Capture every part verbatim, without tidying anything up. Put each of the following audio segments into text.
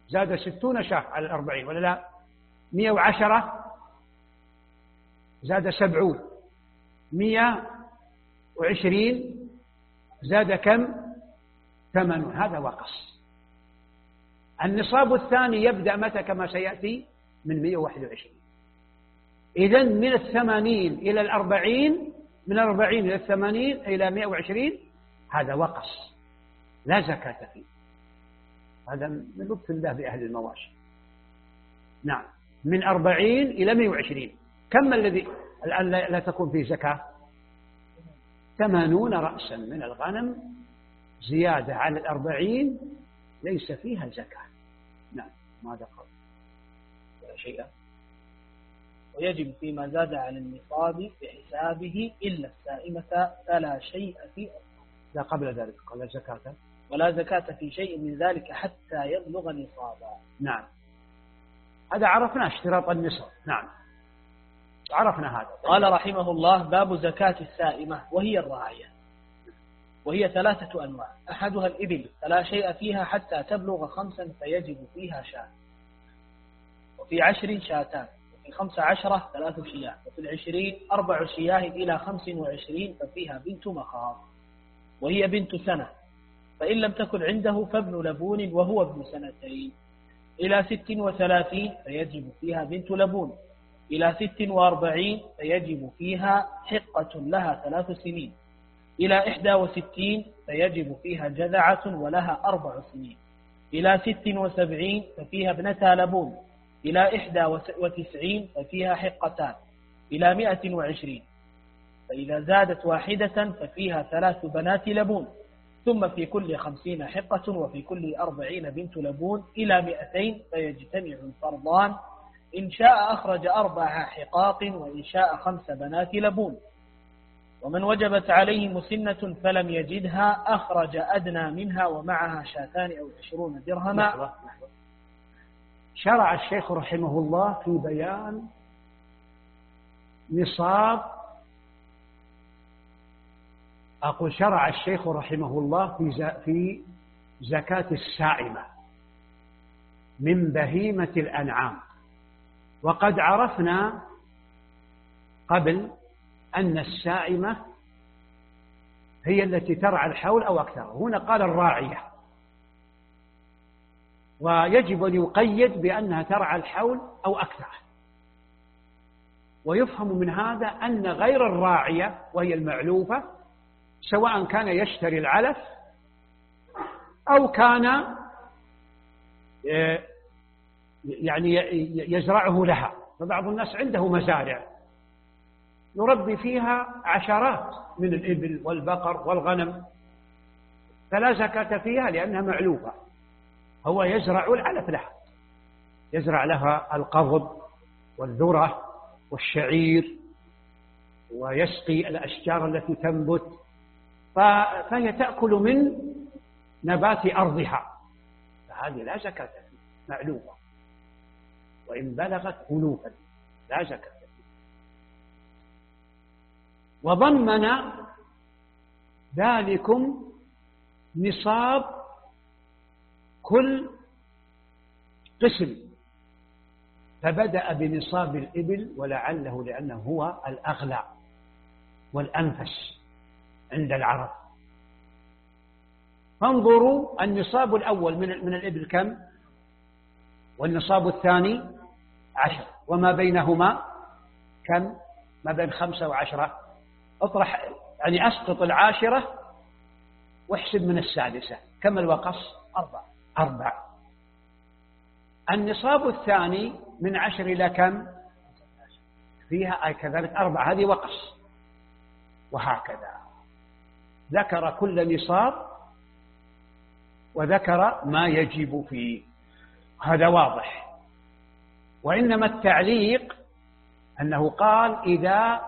زاد ستون شاة على الأربعين ولا لا؟ مئة وعشرة زاد سبعون، مئة وعشرين زاد كم؟ ثمانون. هذا وقص. النصاب الثاني يبدأ متى كما سيأتي؟ من مئة وواحد وعشرين. إذن من الثمانين إلى الأربعين، من الأربعين إلى الثمانين إلى مئة وعشرين هذا وقص لا زكاة فيه. هذا من لطف الله بأهل المواشي. نعم، من أربعين إلى مئة وعشرين. كم الذي الآن لا تكون فيه زكاة؟ ثمانون رأسا من الغنم زيادة على الأربعين ليس فيها زكاة. نعم، ماذا قال؟ ولا شيء. ويجب فيما زاد على النصاب بحسابه إلا السائمة فلا شيء في أصله. لا قبل ذلك قال زكاة ولا زكاة في شيء من ذلك حتى يبلغ نصابا. نعم، هذا عرفنا اشتراط النصاب. نعم، عرفنا هذا. قال رحمه الله: باب زكاة السائمة وهي الراعية، وهي ثلاثة أنواع. أحدها الإبل فلا شيء فيها حتى تبلغ خمسا فيجب فيها شاة، وفي عشر شاتان، وفي خمس عشرة ثلاث شياه، وفي العشرين أربع شياه إلى خمس وعشرين ففيها بنت مخاض وهي بنت سنة، فإن لم تكن عنده فابن لبون وهو ابن سنتين. إلى ست وثلاثين فيجب فيها بنت لبون. إلى ست وأربعين فيجب فيها حقة لها ثلاث سنين. إلى إحدى وستين فيجب فيها جذعة ولها أربع سنين. إلى ست وسبعين ففيها ابنتا لبون. إلى إحدى وتسعين ففيها حقتان. إلى مئة وعشرين فإذا زادت واحدة ففيها ثلاث بنات لبون. ثم في كل خمسين حقة، وفي كل أربعين بنت لبون. إلى مئتين فيجتمع الفرضان، إن شاء أخرج أربع حقاق، وإن شاء خمس بنات لبون. ومن وجبت عليه مسنة فلم يجدها أخرج أدنى منها ومعها شاتان أو عشرون درهما. لحظة لحظة. شرع الشيخ رحمه الله في بيان نصاب، أقول شرع الشيخ رحمه الله في في زكاة السائمة من بهيمة الأنعام. وقد عرفنا قبل أن السائمة هي التي ترعى الحول أو أكثر. هنا قال الراعية، ويجب أن يقيد بأنها ترعى الحول أو أكثر. ويفهم من هذا أن غير الراعية وهي المعلوفة سواء كان يشتري العلف أو كان يعني يزرعه لها. فبعض الناس عنده مزارع يربي فيها عشرات من الإبل والبقر والغنم، فلا زكاة فيها لأنها معلوفة. هو يزرع العلف لها، يزرع لها القضب والذرة والشعير، ويسقي الأشجار التي تنبت، فهي تأكل من نبات أرضها، فهذه لا زكاة فيها، معلوفة، وإن بلغت ألوفا لا زكاة فيها. وضمن ذلكم نصاب كل قسم، فبدأ بنصاب الإبل ولعله لأنه هو الأغلى والأنفس عند العرب. فانظروا النصاب الأول من من الإبل كم؟ والنصاب الثاني عشر، وما بينهما كم؟ ما بين خمسة وعشرة. اطرح يعني أسقط العاشرة واحسب من السادسة، كم الوقص؟ أربع أربع. النصاب الثاني من عشر إلى كم؟ فيها أي كذلك أربع، هذه وقص. وهكذا ذكر كل نصاب وذكر ما يجب فيه، هذا واضح. وإنما التعليق أنه قال إذا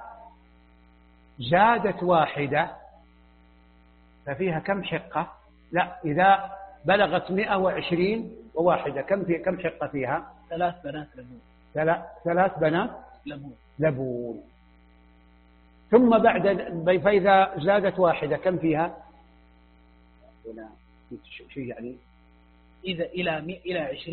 زادت واحدة ففيها كم حقة؟ لا، إذا بلغت مئة وعشرين وواحدة كم في كم حقة فيها؟ ثلاث بنات لبون. ثلاث بنات لبون. لبون. ثم بعد فإذا زادت واحدة كم فيها؟ هنا شيء يعني إذا إلى إلى عشرين